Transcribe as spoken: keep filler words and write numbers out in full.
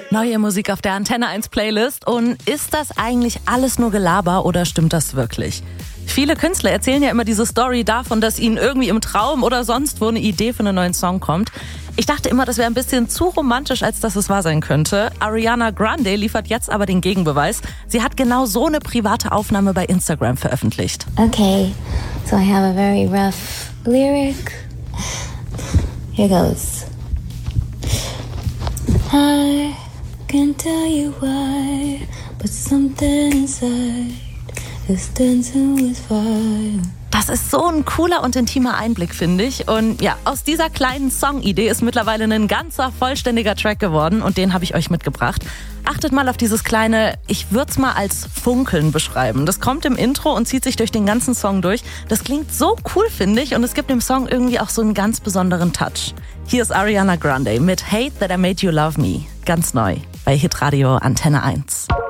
Neue Musik auf der Antenne eins Playlist. Und ist das eigentlich alles nur Gelaber oder stimmt das wirklich? Viele Künstler erzählen ja immer diese Story davon, dass ihnen irgendwie im Traum oder sonst wo eine Idee für einen neuen Song kommt. Ich dachte immer, das wäre ein bisschen zu romantisch, als dass es wahr sein könnte. Ariana Grande liefert jetzt aber den Gegenbeweis. Sie hat genau so eine private Aufnahme bei Instagram veröffentlicht. Okay, so I have a very rough lyric. Here goes. I can't tell you why, but something inside is dancing with fire. Das ist so ein cooler und intimer Einblick, finde ich. Und ja, aus dieser kleinen Songidee ist mittlerweile ein ganzer, vollständiger Track geworden und den habe ich euch mitgebracht. Achtet mal auf dieses kleine, ich würde es mal als Funkeln beschreiben. Das kommt im Intro und zieht sich durch den ganzen Song durch. Das klingt so cool, finde ich, und es gibt dem Song irgendwie auch so einen ganz besonderen Touch. Hier ist Ariana Grande mit Hate That I Made You Love Me. Ganz neu bei Hitradio Antenne eins.